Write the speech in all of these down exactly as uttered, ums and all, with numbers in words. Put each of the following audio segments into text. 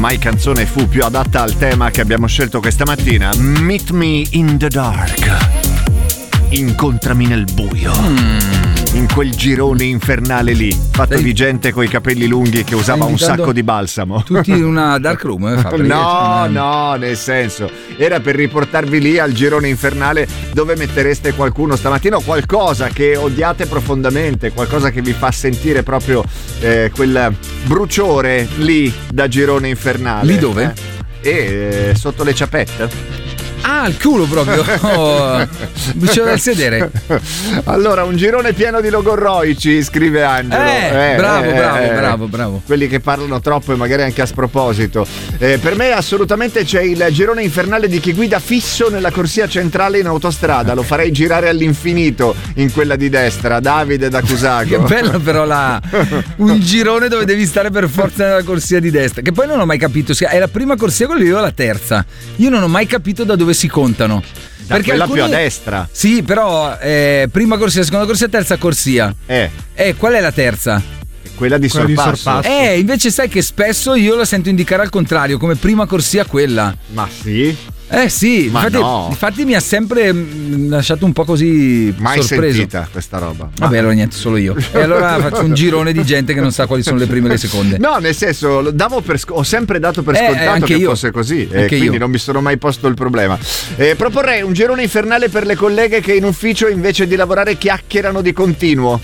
mai canzone fu più adatta al tema che abbiamo scelto questa mattina. Meet me in the dark. Incontrami nel buio. Mm. In quel girone infernale lì, fatto Sei... di gente coi capelli lunghi che usava un sacco di balsamo. Tutti in una dark room, eh, Fabri? No, no, nel senso, era per riportarvi lì al girone infernale dove mettereste qualcuno stamattina, o qualcosa che odiate profondamente, qualcosa che vi fa sentire proprio eh, quel bruciore lì da girone infernale. Lì dove? Eh? E sotto le ciapette. Ah, il culo proprio. Oh, vicino dal sedere. Allora, un girone pieno di logorroici, scrive Angelo. Eh, eh, bravo, eh, bravo, eh, bravo, bravo. Quelli che parlano troppo e magari anche a sproposito. Eh, per me assolutamente c'è il girone infernale di chi guida fisso nella corsia centrale in autostrada. Lo farei girare all'infinito in quella di destra. Davide da Cusago. Che bello però la un girone dove devi stare per forza nella corsia di destra. Che poi non ho mai capito. È la prima corsia, quella lì o la terza. Io non ho mai capito da dove si contano. Da perché quella alcuni... più a destra. Sì, però eh, prima corsia, seconda corsia, terza corsia. Eh. Eh, qual è la terza? Quella di quella sorpasso. di sorpasso. Eh, invece sai che spesso io la sento indicare al contrario, come prima corsia quella. Ma sì? Eh sì, Ma infatti, no. infatti mi ha sempre mh, lasciato un po' così mai sorpreso. sentita questa roba. Vabbè, allora niente, solo io. E allora faccio un girone di gente che non sa quali sono le prime e le seconde. No, nel senso, davo per sc- ho sempre dato per Eh, scontato anche che io. fosse così, e Anche quindi io. non mi sono mai posto il problema. Eh, proporrei un girone infernale per le colleghe che in ufficio invece di lavorare chiacchierano di continuo.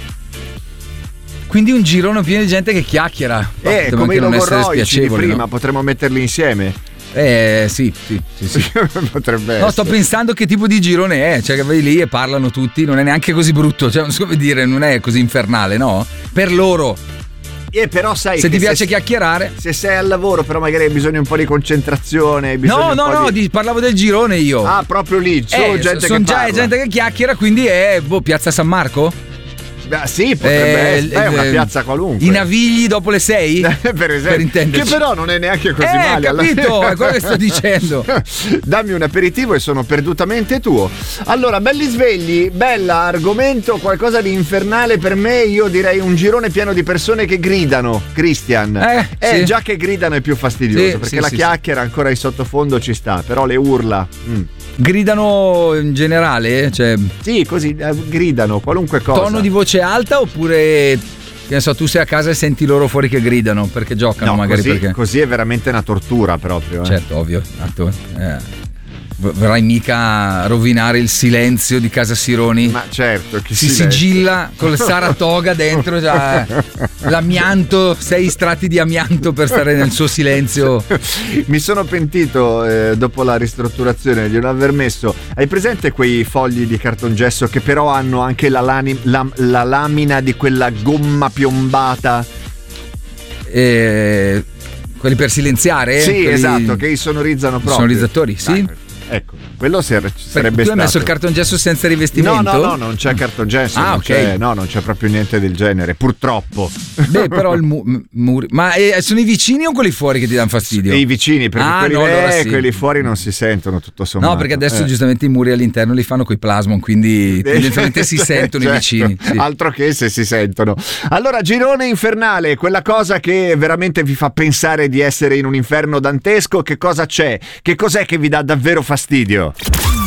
Quindi un girone pieno di gente che chiacchiera. Eh, Potrebbe come i anche non essere logorroici di spiacevoli, prima, no? potremmo metterli insieme. Eh sì, sì, sì, sì. Potrebbe No, essere. sto pensando che tipo di girone è, cioè che vai lì e parlano tutti, non è neanche così brutto, cioè non so come dire, non è così infernale, no? Per loro. Eh, però sai Se che ti piace se, chiacchierare. se sei al lavoro, però magari hai bisogno un po' di concentrazione, hai bisogno No, un no, po' no, di... di, parlavo del girone io. Ah, proprio lì, solo eh, gente sono che già parla. gente che chiacchiera, quindi è boh, Piazza San Marco? Beh, sì, potrebbe Eh, essere, è una eh, piazza qualunque. I Navigli dopo le sei? per esempio, per intenderci. che però non è neanche così eh, male. alla capito, fine. è quello che sto dicendo. Dammi un aperitivo e sono perdutamente tuo. Allora, belli svegli, bella argomento, qualcosa di infernale per me. Io direi un girone pieno di persone che gridano. Christian, Eh, eh sì. già che gridano è più fastidioso, Sì, perché sì, la sì, chiacchiera ancora in sottofondo ci sta, però le urla. mm. Gridano in generale? Cioè, Sì, così eh, gridano qualunque cosa. tono di voce alta oppure che ne so, tu sei a casa e senti loro fuori che gridano perché giocano, No, magari così, perché così è veramente una tortura proprio. eh. certo, ovvio, atto, eh. Vorrai mica a rovinare il silenzio di casa Sironi? Ma certo, chi si silenzio. sigilla col Saratoga dentro già, l'amianto, sei strati di amianto per stare nel suo silenzio. Mi sono pentito eh, dopo la ristrutturazione di non aver messo. Hai presente quei fogli di cartongesso che però hanno anche la, lani- la, la lamina di quella gomma piombata? Eh, quelli per silenziare? Sì, Quelli- esatto, che isonorizzano proprio. Sonorizzatori, sì. Dai, ecco, quello sarebbe Perché tu hai stato. messo il cartongesso senza rivestimento? No, no, no, non c'è cartongesso. Ah, non ok. c'è, no, non c'è proprio niente del genere, purtroppo. Beh, però il mu- m- muri. Ma eh, sono i vicini o quelli fuori che ti danno fastidio? E i vicini, perché Ah, quelli, no, allora eh, sì. quelli fuori non si sentono tutto sommato. No, perché adesso Eh. giustamente i muri all'interno li fanno coi plasmon, quindi tendenzialmente si sentono Certo, i vicini. Sì. Altro che se si sentono. Allora, girone infernale, quella cosa che veramente vi fa pensare di essere in un inferno dantesco, che cosa c'è? Che cos'è che vi dà davvero fastidio?